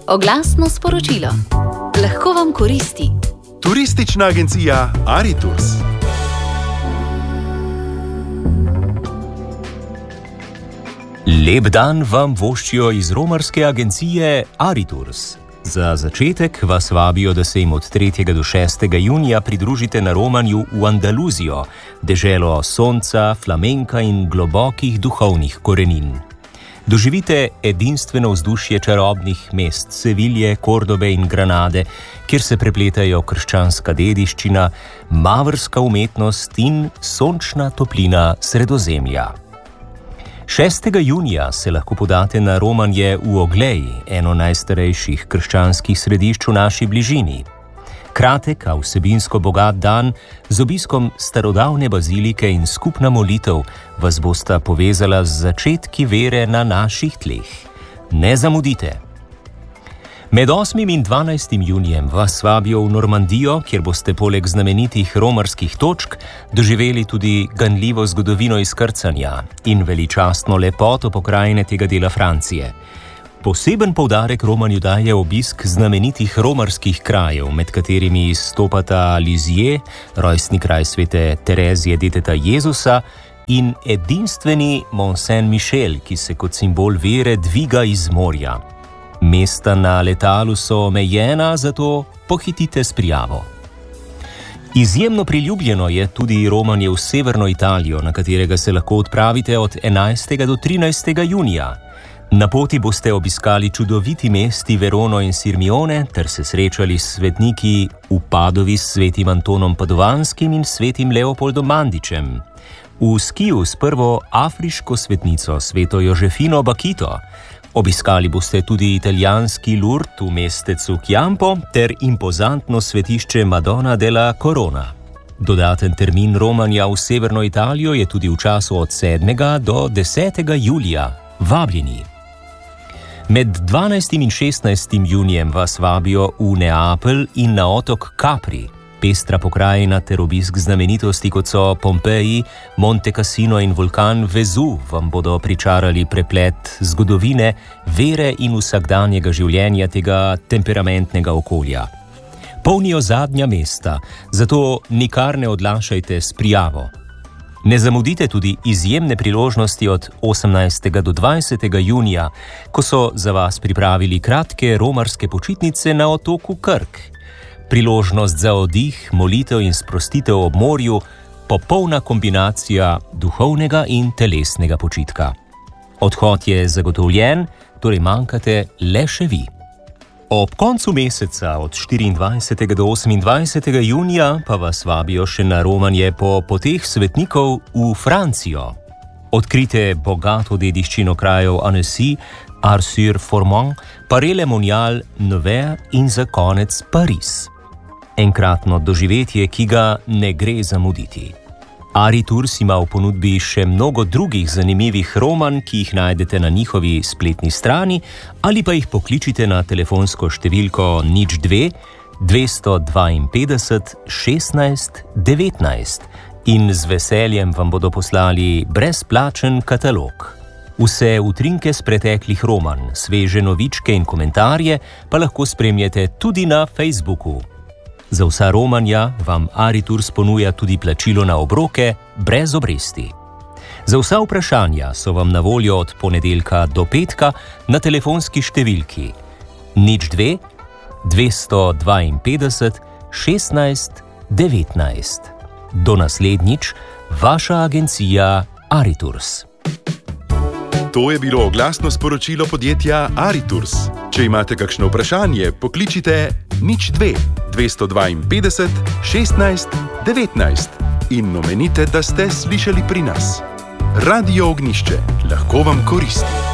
Oglasno sporočilo. Lahko vam koristi. Turistična agencija Aritours. Lep dan vam voščijo iz romarske agencije Aritours. Za začetek vas vabijo, da se jim od 3. do 6. junija pridružite na romanju v Andaluzijo, deželo sonca, flamenka in globokih duhovnih korenin. Doživite edinstveno vzdušje čarobnih mest Sevilje, Kordobe in Granade, kjer se prepletajo krščanska dediščina, mavrska umetnost in sončna toplina Sredozemlja. 6. junija se lahko podate na romanje v Oglej, eno najstarejših krščanskih središč v naši bližini. Kratek, a vsebinsko bogat dan z obiskom starodavne bazilike in skupna molitev vas bosta povezala z začetki vere na naših tleh. Ne zamudite! Med 8. in 12. junijem vas vabijo v Normandijo, kjer boste poleg znamenitih romarskih točk doživeli tudi ganljivo zgodovino izkrcanja in veličastno lepoto pokrajine tega dela Francije. Poseben poudarek romanju daje obisk znamenitih romarskih krajev, med katerimi izstopata Lisieux, rojstni kraj svete Terezije deteta Jezusa, in edinstveni Mont Saint-Michel, ki se kot simbol vere dviga iz morja. Mesta na letalu so omejena, zato pohitite s prijavo. Izjemno priljubljeno je tudi romanje v severno Italijo, na katerega se lahko odpravite od 11. do 13. junija. Na poti boste obiskali čudoviti mesti Verono in Sirmione ter se srečali s svetniki v Padovi s svetim Antonom Padovanskim in svetim Leopoldom Mandičem. V Skiju s prvo afriško svetnico sveto Jožefino Bakito. Obiskali boste tudi italijanski Lourdes v mestecu Chiampo ter impozantno svetišče Madonna della Corona. Dodaten termin romanja v severno Italijo je tudi v času od 7. do 10. julija. Vabljeni! Med 12. in 16. junijem vas vabijo v Neapelj in na otok Capri. Pestra pokrajina ter obisk znamenitosti, kot so Pompeji, Monte Cassino in vulkan Vezuv, vam bodo pričarali preplet zgodovine, vere in vsakdanjega življenja tega temperamentnega okolja. Polnijo zadnja mesta, zato nikar ne odlašajte s prijavo. Ne zamudite tudi izjemne priložnosti od 18. do 20. junija, ko so za vas pripravili kratke romarske počitnice na otoku Krk. Priložnost za oddih, molitev in sprostitev ob morju, popolna kombinacija duhovnega in telesnega počitka. Odhod je zagotovljen, torej manjkate le še vi. Ob koncu meseca od 24. do 28. junija pa vas vabijo še na romanje po poteh svetnikov v Francijo. Odkrite bogato dediščino krajev Annecy, Ars-sur-Formant, Paray-le-Monial, Nevers in za konec Pariz. Enkratno doživetje, ki ga ne gre zamuditi. Aritours ima v ponudbi še mnogo drugih zanimivih romanj, ki jih najdete na njihovi spletni strani ali pa jih pokličite na telefonsko številko 02 252 16 19 in z veseljem vam bodo poslali brezplačen katalog. Vse utrinke z preteklih romanj, sveže novičke in komentarje pa lahko spremljate tudi na Facebooku. Za vsa romanja vam Aritours ponuja tudi plačilo na obroke brez obresti. Za vsa vprašanja so vam na voljo od ponedeljka do petka na telefonski številki 02 252 16 19. Do naslednjič, vaša agencija Aritours. To je bilo oglasno sporočilo podjetja Aritours. Če imate kakšno vprašanje, pokličite 02 252 16 19 in omenite, da ste slišali pri nas. Radio Ognjišče lahko vam koristi.